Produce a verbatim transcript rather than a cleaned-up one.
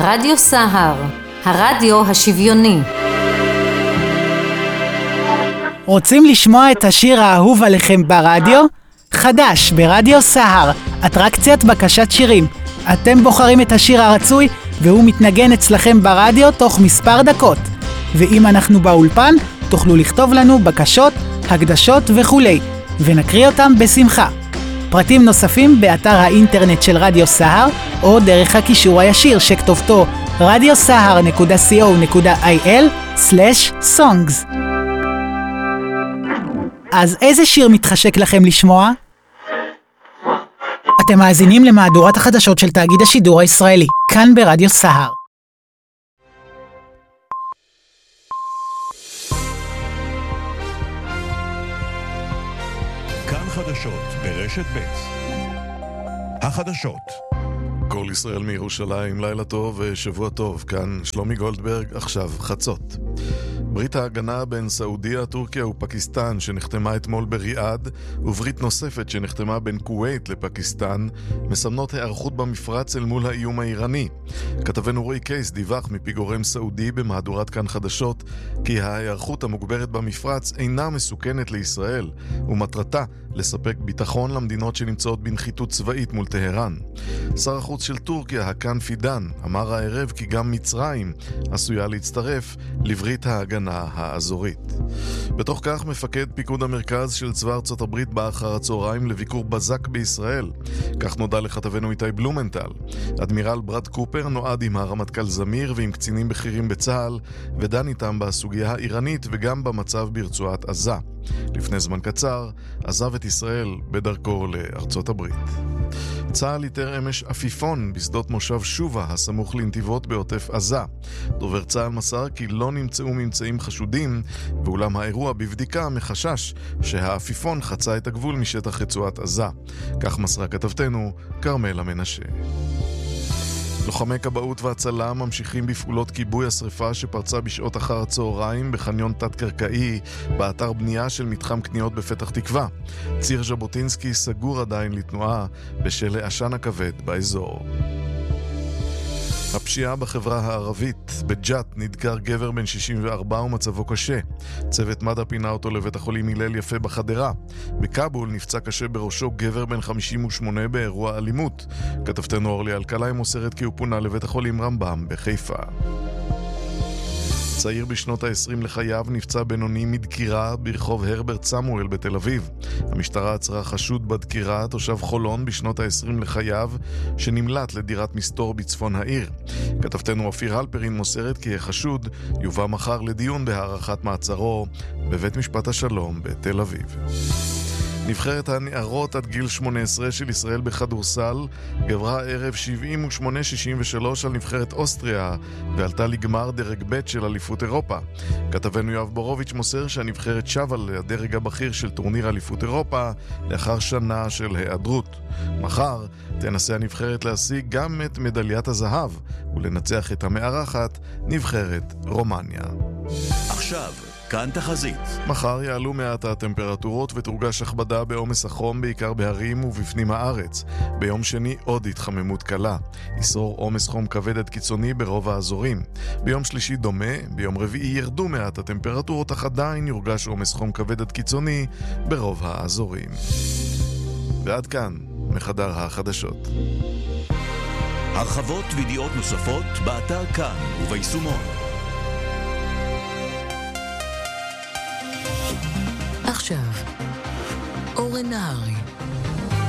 רדיו סהר, הרדיו השוויוני. רוצים לשמוע את השיר האהוב עליכם ברדיו? חדש ברדיו סהר, אטרקציית בקשת שירים. אתם בוחרים את השיר הרצוי והוא מתנגן אצלכם ברדיו תוך מספר דקות. ואם אנחנו באולפן, תוכלו לכתוב לנו בקשות, הקדשות וכולי, ונקריא אותם בשמחה. פרטים נוספים באתר האינטרנט של רדיו סהר, או דרך הקישור הישיר שכתובתו רדיו סהר נקודה סי או נקודה איי אל סלש סונגס. אז איזה שיר מתחשק לכם לשמוע? אתם מאזינים למהדורת החדשות של תאגיד השידור הישראלי, כאן ברדיו סהר. כאן חדשות ברשת ב'. החדשות. כל ישראל מירושלים, לילה טוב ושבוע טוב. כאן שלומי גולדברג, עכשיו חצות. ברית ההגנה בין סעודיה, טורקיה ופקיסטן שנחתמה אתמול בריאד, וברית נוספת שנחתמה בין כווית לפקיסטן, מסמנות הערכות במפרץ אל מול האיום האיראני. כתבנו רועי קייס דיווח מפי גורם סעודי במהדורת כאן חדשות כי ההערכות המוגברת במפרץ אינה מסוכנת לישראל, ומטרתה לספק ביטחון למדינות שנמצאות בנחיתות צבאית מול טהרן. שר החוץ של טורקיה, הקאן פידן, אמר הערב כי גם מצרים עשויה להצטרף לברית ההגנה האזורית. בתוך כך מפקד פיקוד המרכז של צבא ארצות הברית בא אחר הצהריים לביקור בזק בישראל. כך נודע לכתבנו איתי בלומנטל. אדמירל ברד קופר נועד עם הרמטכ"ל זמיר ועם קצינים בכירים בצה"ל, ודן איתם בסוגיה האיראנית וגם במצב ברצועת עזה. לפני זמן קצר עזב את ישראל בדרכו לארצות הברית. צה"ל איתר אמש עפיפון בשדות מושב שובה הסמוך לנתיבות בעוטף עזה. דובר צה"ל מסר כי לא נמצאו ממצאים חשודים, ואולם האירוע בבדיקה מחשש שהעפיפון חצה את הגבול משטח רצועת עזה. כך מסרה כתבתנו כרמל המנשה. לוחמי כבאות והצלה ממשיכים בפעולות כיבוי השריפה שפרצה בשעות אחר הצהריים בחניון תת-קרקעי באתר בנייה של מתחם קניות בפתח תקווה. ציר ז'בוטינסקי סגור עדיין לתנועה בשל העשן הכבד באזור. הפשיעה בחברה הערבית. בג'ת נדקר גבר בן שישים וארבע ומצבו קשה. צוות מד"א פינה אותו לבית החולים הלל יפה בחדרה. בכאבול נפצע קשה בראשו גבר בן חמישים ושמונה באירוע אלימות. כתבתנו אורלי אלקלעי מוסרת כי הוא פונה לבית החולים רמב"ם בחיפה. צעיר בשנות ה-עשרים לחייו נפצע בינוני מדקירה ברחוב הרברט סמואל בתל אביב. המשטרה עצרה חשוד בדקירה, תושב חולון בשנות ה-עשרים לחייו, שנמלט לדירת מסתור בצפון העיר. כתבתנו אופיר הלפרין מוסרת כי החשוד יובא מחר לדיון בהארכת מעצרו בבית משפט השלום בתל אביב. נבחרת הנערות עד גיל שמונה עשרה של ישראל בכדורסל גברה ערב שבעים ושמונה שישים ושלוש על נבחרת אוסטריה ועלתה לגמר דרג ב' של אליפות אירופה. כתבנו יואב בורוביץ' מוסר שהנבחרת שבה לדרג הבכיר של טורניר אליפות אירופה לאחר שנה של היעדרות. מחר תנסה הנבחרת להשיג גם את מדליית הזהב ולנצח את המארחת נבחרת רומניה. עכשיו כאן תחזית. מחר יעלו מעט הטמפרטורות ותורגש הכבדה בעומס החום בעיקר בהרים ובפנים הארץ. ביום שני עוד התחממות קלה. ישרור עומס חום כבד עד קיצוני ברוב האזורים. ביום שלישי דומה, ביום רביעי ירדו מעט הטמפרטורות אך עדיין יורגש עומס חום כבד עד קיצוני ברוב האזורים. ועד כאן מחדר החדשות. הרחבות וידיעות נוספות באתר כאן וביישומון. עכשיו, אורן נהרי.